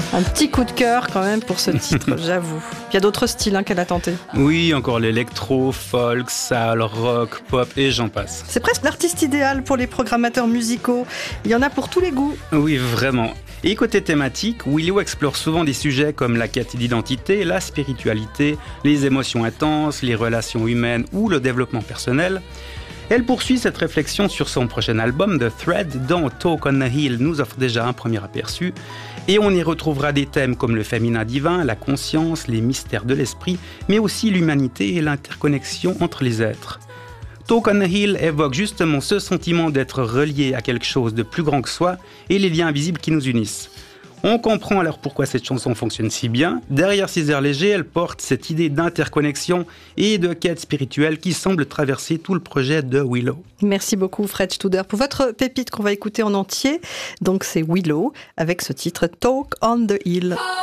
Un petit coup de cœur quand même pour ce titre, j'avoue. Il y a d'autres styles qu'elle a tenté. Oui, encore l'électro, folk, soul, rock, pop et j'en passe. C'est presque l'artiste idéal pour les programmateurs musicaux. Il y en a pour tous les goûts. Oui, vraiment. Et côté thématique, Willow explore souvent des sujets comme la quête d'identité, la spiritualité, les émotions intenses, les relations humaines ou le développement personnel. Elle poursuit cette réflexion sur son prochain album, The Thread, dont Talk on the Hill nous offre déjà un premier aperçu. Et on y retrouvera des thèmes comme le féminin divin, la conscience, les mystères de l'esprit, mais aussi l'humanité et l'interconnexion entre les êtres. Talk on the Hill évoque justement ce sentiment d'être relié à quelque chose de plus grand que soi et les liens invisibles qui nous unissent. On comprend alors pourquoi cette chanson fonctionne si bien. Derrière ces airs légers, elle porte cette idée d'interconnexion et de quête spirituelle qui semble traverser tout le projet de Willow. Merci beaucoup Fred Studer pour votre pépite qu'on va écouter en entier. Donc c'est Willow avec ce titre Talk on the Hill.